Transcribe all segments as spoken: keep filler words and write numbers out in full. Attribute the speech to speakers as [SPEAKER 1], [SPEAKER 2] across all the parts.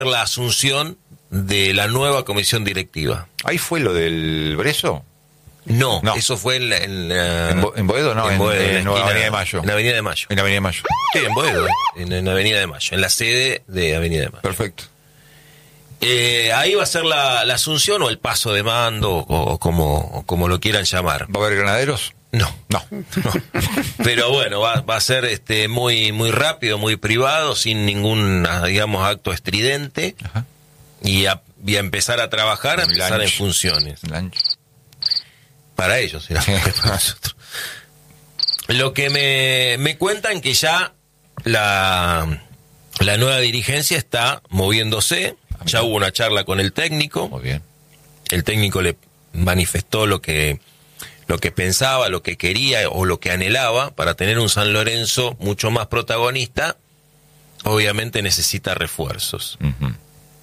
[SPEAKER 1] la asunción de la nueva comisión directiva.
[SPEAKER 2] ¿Ahí fue lo del Brezo?
[SPEAKER 1] No,
[SPEAKER 2] no.
[SPEAKER 1] eso fue en, la, en, la,
[SPEAKER 2] ¿En, Bo, ¿En Boedo? No, en,
[SPEAKER 1] Boedo,
[SPEAKER 2] en,
[SPEAKER 1] en,
[SPEAKER 2] en
[SPEAKER 1] la esquina,
[SPEAKER 2] Avenida de Mayo.
[SPEAKER 1] En la Avenida de Mayo.
[SPEAKER 2] En la Avenida de Mayo.
[SPEAKER 1] Sí, en Boedo, en, en Avenida de Mayo, en la sede de Avenida de Mayo.
[SPEAKER 2] Perfecto.
[SPEAKER 1] Eh, ahí va a ser la, la asunción o el paso de mando, o, o como, o como lo quieran llamar.
[SPEAKER 2] ¿Va a haber granaderos?
[SPEAKER 1] No,
[SPEAKER 2] no,
[SPEAKER 1] no. Pero bueno, va, va a ser este muy muy rápido, muy privado, sin ningún, digamos, acto estridente. Ajá. Y a, y a empezar a trabajar, a empezar lunch. en funciones.
[SPEAKER 2] Lunch.
[SPEAKER 1] Para ellos, será para nosotros. Lo que me, me cuentan que ya la, la nueva dirigencia está moviéndose. Ya hubo una charla con el técnico.
[SPEAKER 2] Muy bien.
[SPEAKER 1] El técnico le manifestó lo que lo que pensaba, lo que quería o lo que anhelaba para tener un San Lorenzo mucho más protagonista. Obviamente necesita refuerzos. Uh-huh.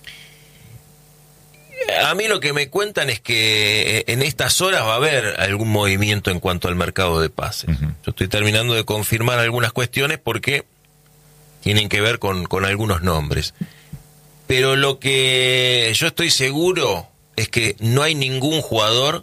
[SPEAKER 1] A mí lo que me cuentan es que en estas horas va a haber algún movimiento en cuanto al mercado de pases. Uh-huh. Yo estoy terminando de confirmar algunas cuestiones porque tienen que ver con, con algunos nombres. Pero lo que yo estoy seguro es que no hay ningún jugador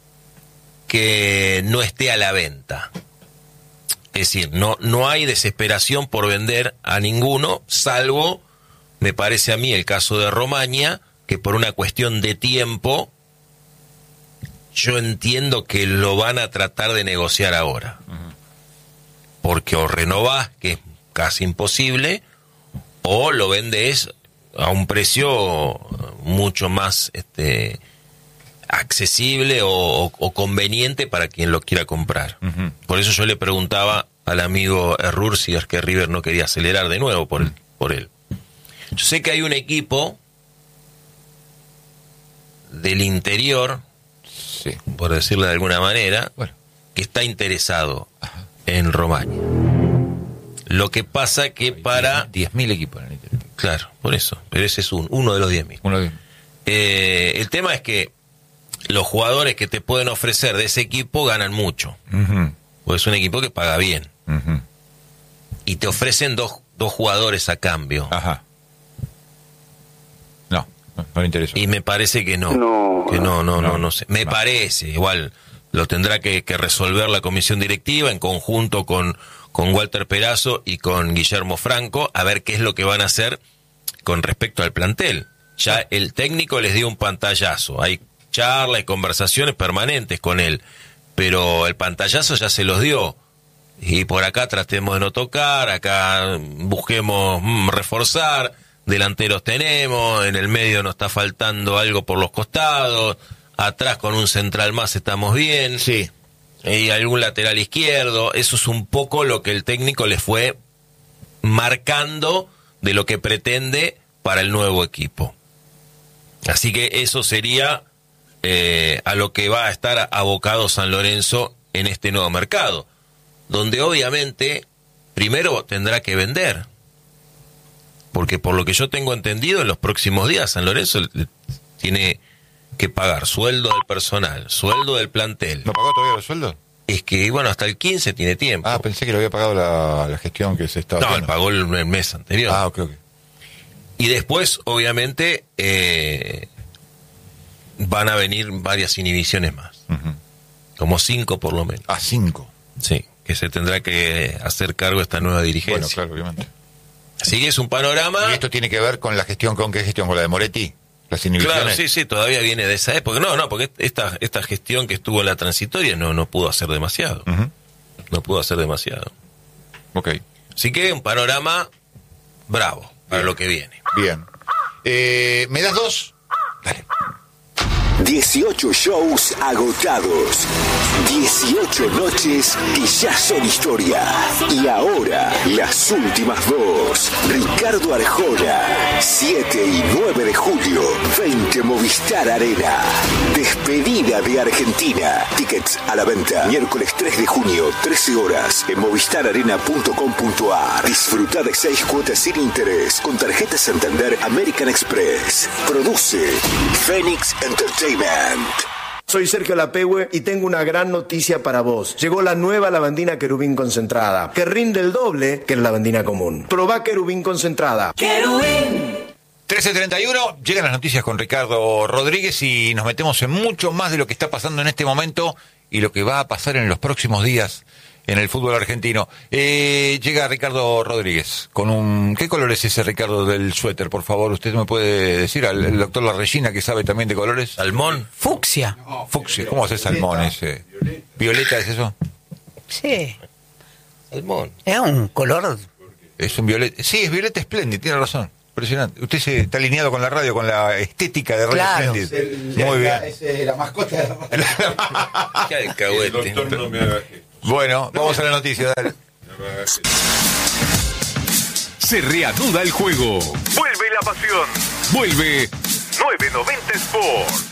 [SPEAKER 1] que no esté a la venta. Es decir, no, no hay desesperación por vender a ninguno, salvo, me parece a mí, el caso de Romaña, que por una cuestión de tiempo, yo entiendo que lo van a tratar de negociar ahora. Uh-huh. Porque o renovás, que es casi imposible, o lo vendés a un precio mucho más este accesible o, o, o conveniente para quien lo quiera comprar. Uh-huh. Por eso yo le preguntaba al amigo Errur si es que River no quería acelerar de nuevo por, uh-huh. por él. Yo sé que hay un equipo del interior, sí. por decirlo de alguna manera, bueno. que está interesado Ajá. en Romaña. Lo que pasa que para...
[SPEAKER 2] diez mil equipos en el interior.
[SPEAKER 1] Claro, por eso. Pero ese es un, uno de los diez mil.
[SPEAKER 2] Uno de...
[SPEAKER 1] eh, el tema es que los jugadores que te pueden ofrecer de ese equipo ganan mucho. Uh-huh. Porque es un equipo que paga bien. Uh-huh. Y te ofrecen dos, dos jugadores a cambio.
[SPEAKER 2] Ajá. No, no, no me interesa.
[SPEAKER 1] Y me parece que no.
[SPEAKER 3] No,
[SPEAKER 1] que no, no, no, no, no sé. Me
[SPEAKER 2] no.
[SPEAKER 1] parece, igual lo tendrá que, que resolver la comisión directiva en conjunto con... con Walter Perazo y con Guillermo Franco, a ver qué es lo que van a hacer con respecto al plantel. Ya el técnico les dio un pantallazo, hay charlas y conversaciones permanentes con él, pero el pantallazo ya se los dio. Y por acá tratemos de no tocar, acá busquemos mmm, reforzar, delanteros tenemos, en el medio nos está faltando algo por los costados, atrás con un central más estamos bien.
[SPEAKER 2] Sí.
[SPEAKER 1] Y algún lateral izquierdo. Eso es un poco lo que el técnico le fue marcando de lo que pretende para el nuevo equipo. Así que eso sería eh, a lo que va a estar abocado San Lorenzo en este nuevo mercado, donde obviamente primero tendrá que vender, porque por lo que yo tengo entendido en los próximos días San Lorenzo tiene que pagar sueldo del personal, sueldo del plantel.
[SPEAKER 2] ¿No pagó todavía los sueldos?
[SPEAKER 1] Es que, bueno, hasta el quince tiene tiempo.
[SPEAKER 2] Ah, pensé que lo había pagado la, la gestión que se estaba
[SPEAKER 1] No,
[SPEAKER 2] haciendo.
[SPEAKER 1] él pagó el, el mes anterior.
[SPEAKER 2] Ah, ok, ok.
[SPEAKER 1] Y después, obviamente, eh, van a venir varias inhibiciones más. Uh-huh. Como cinco por lo menos.
[SPEAKER 2] Ah, cinco.
[SPEAKER 1] Sí, que se tendrá que hacer cargo esta nueva dirigencia.
[SPEAKER 2] Bueno, claro, obviamente.
[SPEAKER 1] Así que es un panorama...
[SPEAKER 2] ¿Y esto tiene que ver con la gestión, con qué gestión? ¿Con la de Moretti? ¿Las inhibiciones?
[SPEAKER 1] Claro, sí, sí, todavía viene de esa época. No, no, porque esta esta gestión que estuvo en la transitoria no, no pudo hacer demasiado. Uh-huh. No pudo hacer demasiado.
[SPEAKER 2] Ok.
[SPEAKER 1] Así que un panorama bravo para
[SPEAKER 2] Bien.
[SPEAKER 1] lo que viene.
[SPEAKER 2] Bien. Eh, ¿Me das dos? Dale.
[SPEAKER 4] dieciocho shows agotados, dieciocho noches que ya son historia. Y ahora, las últimas dos. Ricardo Arjona, siete y nueve de julio, veinte Movistar Arena. Despedida de Argentina. Tickets a la venta. Miércoles tres de junio, trece horas, en movistar arena punto com punto a r. Disfruta de seis cuotas sin interés con tarjeta Santander American Express. Produce Phoenix Entertainment.
[SPEAKER 5] Soy Sergio Lapehue y tengo una gran noticia para vos. Llegó la nueva lavandina Querubín concentrada, que rinde el doble que la lavandina común. Probá Querubín concentrada.
[SPEAKER 6] Querubín.
[SPEAKER 2] trece treinta y uno, llegan las noticias con Ricardo Rodríguez y nos metemos en mucho más de lo que está pasando en este momento y lo que va a pasar en los próximos días en el fútbol argentino. Eh, llega Ricardo Rodríguez con un... ¿Qué color es ese, Ricardo, del suéter, por favor? ¿Usted me puede decir? Al el doctor La Regina, que sabe también de colores.
[SPEAKER 1] ¿Salmón?
[SPEAKER 3] Fucsia.
[SPEAKER 2] Fucsia. ¿Cómo hace salmón ese? ¿Violeta? ¿Violeta es eso?
[SPEAKER 3] Sí.
[SPEAKER 1] Salmón.
[SPEAKER 3] Es un color...
[SPEAKER 2] Es un violeta. Sí, es violeta Splendid, tiene razón. Impresionante. Usted se, está alineado con la radio, con la estética de Radio
[SPEAKER 3] Claro.
[SPEAKER 2] Splendid.
[SPEAKER 6] El-
[SPEAKER 2] Muy bien.
[SPEAKER 6] la- Es eh, la mascota de la radio.
[SPEAKER 1] ¿Qué alcahuete?
[SPEAKER 7] El doctor no me haga gesto.
[SPEAKER 2] Bueno, vamos a la noticia, dale.
[SPEAKER 7] No me haga gesto.
[SPEAKER 8] Se reanuda el juego.
[SPEAKER 9] Vuelve la pasión.
[SPEAKER 8] Vuelve
[SPEAKER 9] novecientos noventa Sport.